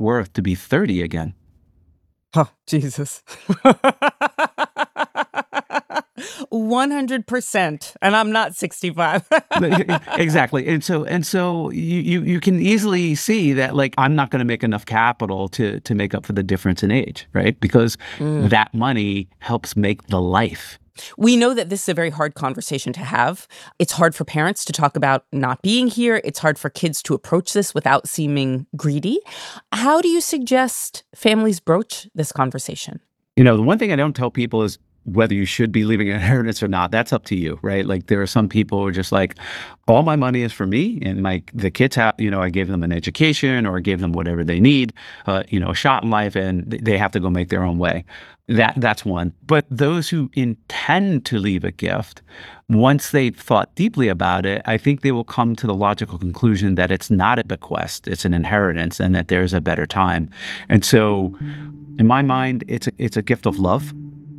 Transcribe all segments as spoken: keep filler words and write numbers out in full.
worth to be thirty again. Oh, Jesus. one hundred percent, and I'm not sixty-five. Exactly. And so and so you you you can easily see that, like, I'm not gonna make enough capital to to make up for the difference in age, right? Because Mm. that money helps make the life. We know that this is a very hard conversation to have. It's hard for parents to talk about not being here. It's hard for kids to approach this without seeming greedy. How do you suggest families broach this conversation? You know, the one thing I don't tell people is whether you should be leaving an inheritance or not. That's up to you, right? Like, there are some people who are just like, all my money is for me, and my the kids have, you know, I gave them an education or I gave them whatever they need, uh, you know, a shot in life, and th- they have to go make their own way. That that's one. But those who intend to leave a gift, once they've thought deeply about it, I think they will come to the logical conclusion that it's not a bequest, it's an inheritance, and that there's a better time. And so, in my mind, it's a, it's a gift of love.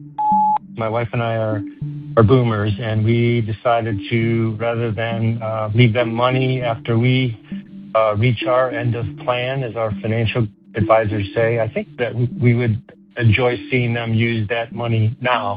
My wife and I are are boomers, and we decided to, rather than uh, leave them money after we uh, reach our end of plan, as our financial advisors say, I think that we would enjoy seeing them use that money now.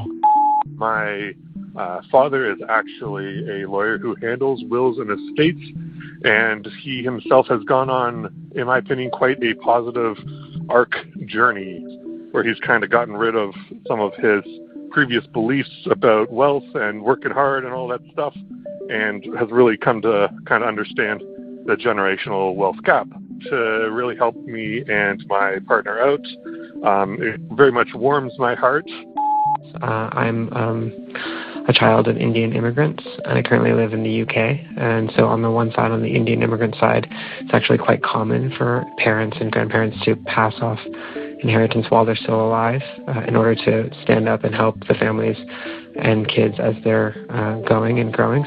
My uh, father is actually a lawyer who handles wills and estates, and he himself has gone on, in my opinion, quite a positive arc journey where he's kind of gotten rid of some of his previous beliefs about wealth and working hard and all that stuff, and has really come to kind of understand the generational wealth gap to really help me and my partner out. Um, it very much warms my heart. Uh, I'm um, a child of Indian immigrants, and I currently live in the U K. And so on the one side, on the Indian immigrant side, it's actually quite common for parents and grandparents to pass off inheritance while they're still alive uh, in order to stand up and help the families and kids as they're uh, going and growing.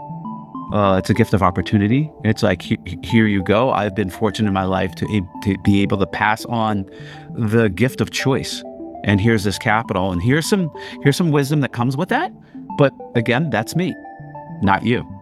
Uh, it's a gift of opportunity. It's like, he- here you go. I've been fortunate in my life to, a- to be able to pass on the gift of choice. And here's this capital, and here's some here's some wisdom that comes with that. But again, that's me, not you.